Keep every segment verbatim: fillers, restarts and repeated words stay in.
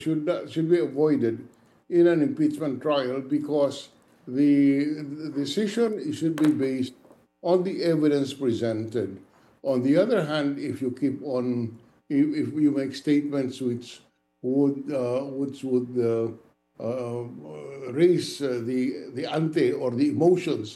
should not, should be avoided in an impeachment trial because the, the decision should be based on the evidence presented. On the other hand, if you keep on, if, if you make statements which would uh, which would uh, uh, raise uh, the the ante or the emotions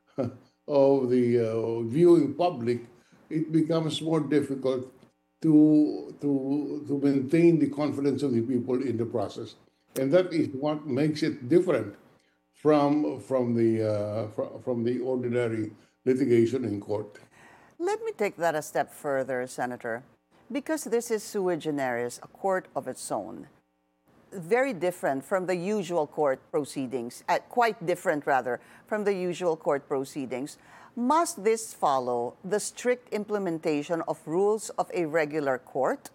of the uh, viewing public, it becomes more difficult to to to maintain the confidence of the people in the process, and that is what makes it different from from the uh, fr- from the ordinary litigation in court. Let me take that a step further, Senator. Because this is sui generis, a court of its own, very different from the usual court proceedings, uh, quite different rather from the usual court proceedings. Must this follow the strict implementation of rules of a regular court?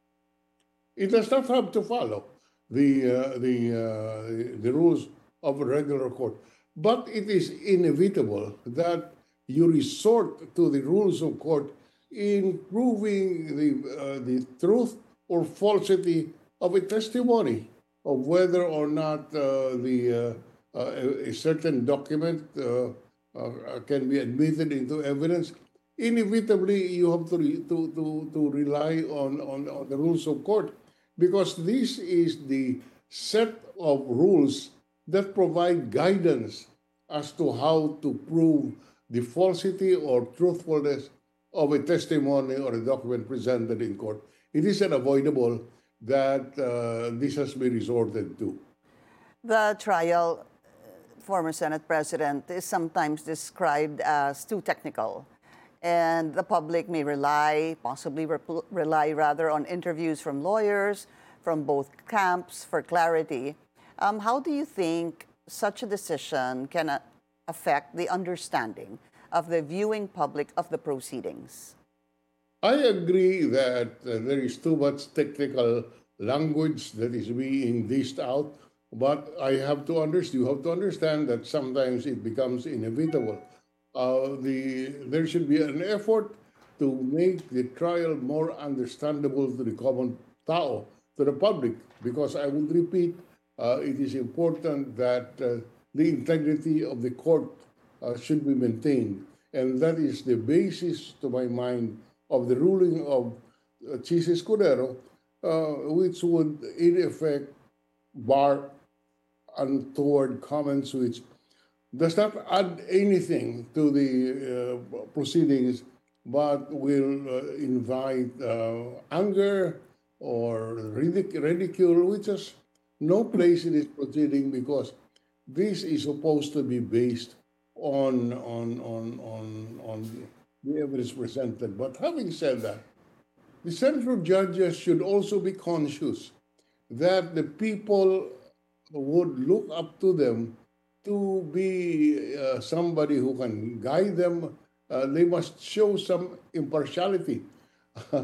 It does not have to follow the uh, the uh, the rules of a regular court, but it is inevitable that you resort to the rules of court in proving the uh, the truth or falsity of a testimony of whether or not uh, the uh, uh, a, a certain document uh, uh, can be admitted into evidence. Inevitably, you have to, re, to, to, to rely on, on, on the rules of court because this is the set of rules that provide guidance as to how to prove the falsity or truthfulness of a testimony or a document presented in court. It is unavoidable that uh, this has been resorted to. The trial, former Senate President, is sometimes described as too technical. And the public may rely, possibly rep- rely rather, on interviews from lawyers from both camps for clarity. Um, how do you think such a decision can uh, affect the understanding of the viewing public of the proceedings? I agree that uh, there is too much technical language that is being dished out, but I have to understand. You have to understand that sometimes it becomes inevitable. Uh, the there should be an effort to make the trial more understandable to the common tao, to the public, because I would repeat, uh, it is important that uh, the integrity of the court uh, should be maintained. And that is the basis, to my mind, of the ruling of uh, Chis Escudero, uh, which would, in effect, bar untoward comments which does not add anything to the uh, proceedings, but will uh, invite uh, anger or ridic- ridicule, which has no place in this proceeding because this is supposed to be based on on on on on the evidence presented. But having said that, the central judges should also be conscious that the people would look up to them to be uh, somebody who can guide them. Uh, they must show some impartiality. uh,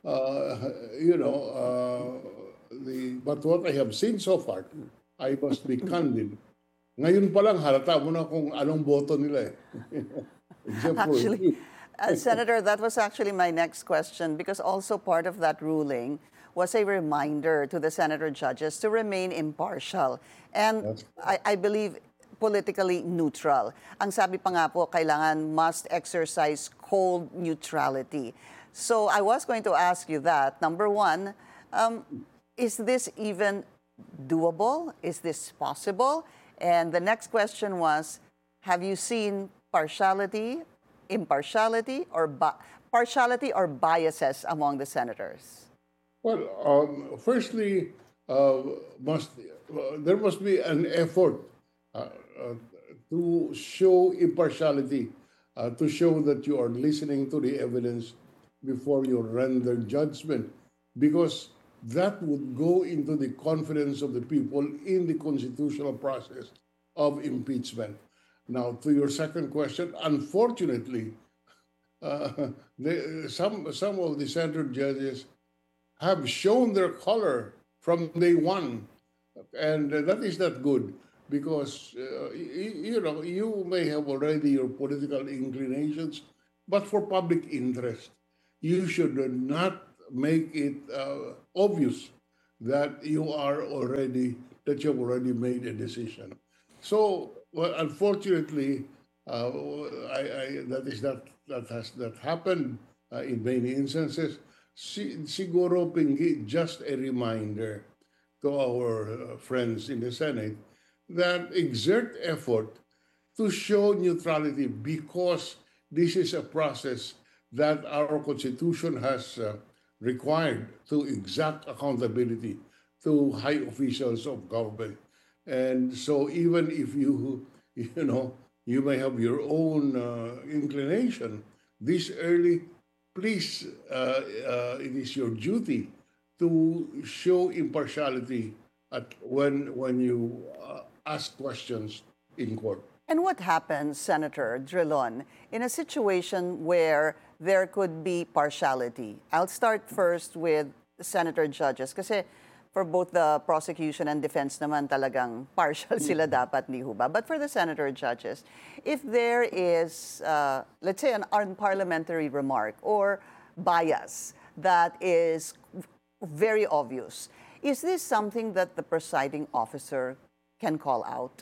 you know, uh, the, but what I have seen so far, I must be candid. Ngayon pa lang halata mo na kung anong boto nila eh. Except for a Actually, few. uh, Senator, that was actually my next question because also part of that ruling was a reminder to the senator judges to remain impartial and That's I, I believe politically neutral. Ang sabi pa nga po, kailangan must exercise cold neutrality. So I was going to ask you that. Number one, um, is this even doable? Is this possible? And the next question was, have you seen partiality, impartiality, or bi- partiality or biases among the senators? Well, um, firstly, uh, must uh, there must be an effort uh, uh, to show impartiality, uh, to show that you are listening to the evidence before you render judgment, because that would go into the confidence of the people in the constitutional process of impeachment. Now, to your second question, unfortunately, uh, the, some some of the central judges have shown their color from day one, and uh, that is not good because uh, y- you know you may have already your political inclinations, but for public interest, you should not make it uh, obvious that you are already that you've already made a decision. So, well, unfortunately, uh, I, I, that is not that has that happened uh, in many instances. Si, siguro Pingi, just a reminder to our uh, friends in the Senate that exert effort to show neutrality because this is a process that our Constitution has uh, required to exact accountability to high officials of government. And so even if you, you know, you may have your own uh, inclination this early, please, uh, uh, it is your duty to show impartiality at when when you uh, ask questions in court. And what happens, Senator Drilon, in a situation where there could be partiality? I'll start first with senator judges kasi for both the prosecution and defense naman talagang partial sila dapat, ni Huba. But for the senator judges, if there is, uh, let's say, an unparliamentary remark or bias that is very obvious, is this something that the presiding officer can call out?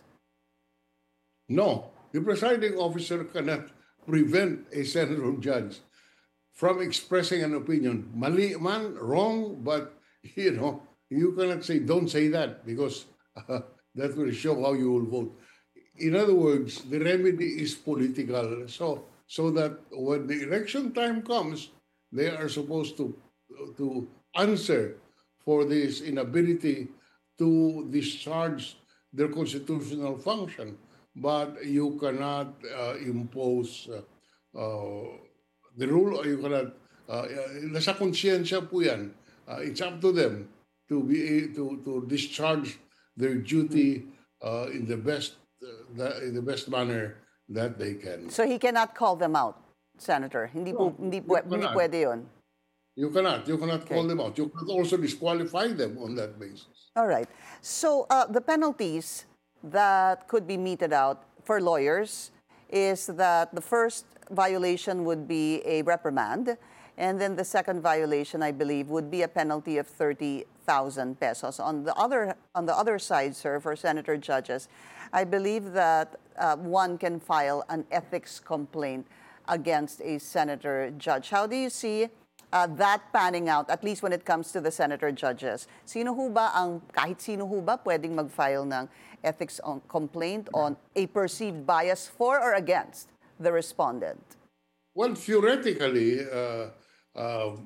No, the presiding officer cannot prevent a senator judge from expressing an opinion. Mali man, wrong, but you know, you cannot say, don't say that because uh, that will show how you will vote. In other words, the remedy is political. So, so that when the election time comes, they are supposed to, to answer for this inability to discharge their constitutional function. But you cannot uh, impose uh, uh, the rule, or you cannot, uh, uh, nasa konsyensya po yan. Uh, it's up to them to be to to discharge their duty uh, in the best uh, the, in the best manner that they can. So he cannot call them out, Senator. Hindi po, No, hindi, you pwe- hindi cannot. pwede yun. You cannot. You cannot Okay. call them out. You cannot also disqualify them on that basis. All right. So uh, the penalties that could be meted out for lawyers is that the first violation would be a reprimand, and then the second violation, I believe, would be a penalty of thirty thousand pesos. On the other on the other side, sir, for senator judges, I believe that uh, one can file an ethics complaint against a senator judge. How do you see uh, that panning out, at least when it comes to the senator judges? Sino ho ba ang, kahit sino ho ba pwedeng mag-file ng ethics on, complaint on a perceived bias for or against the respondent? Well, theoretically, uh, uh,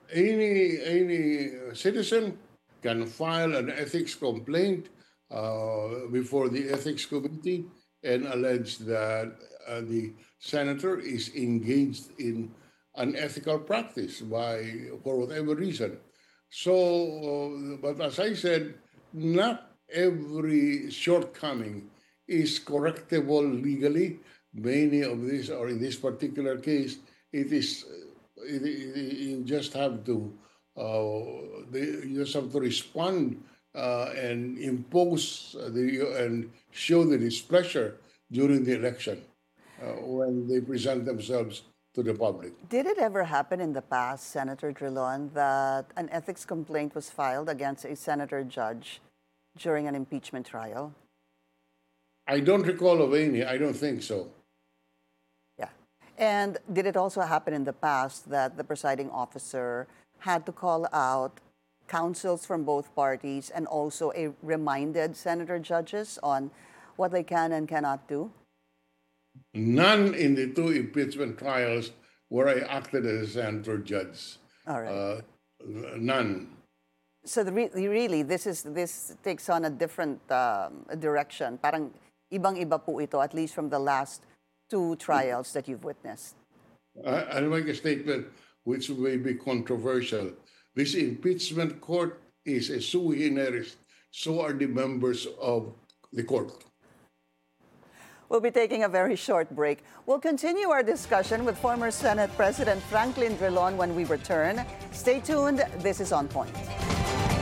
any any citizen can file an ethics complaint uh, before the ethics committee and allege that uh, the senator is engaged in unethical practice by for whatever reason. So, uh, but as I said, not every shortcoming is correctable legally. Many of these, or in this particular case, it is uh, it, it, you just have to uh, the, you just have to respond uh, and impose the and show the displeasure during the election uh, when they present themselves to the public. Did it ever happen in the past, Senator Drilon, that an ethics complaint was filed against a senator judge during an impeachment trial? I don't recall of any. I don't think so. Yeah. And did it also happen in the past that the presiding officer had to call out counsels from both parties and also a reminded senator judges on what they can and cannot do? None in the two impeachment trials where I acted as a senator judge. All right. Uh, none. So the re- really, this is this takes on a different um, direction. Parang ibang-iba po ito, at least from the last two trials that you've witnessed. I, I'll make a statement which may be controversial. This impeachment court is a sui generis. So are the members of the court. We'll be taking a very short break. We'll continue our discussion with former Senate President Franklin Drilon when we return. Stay tuned. This is On Point.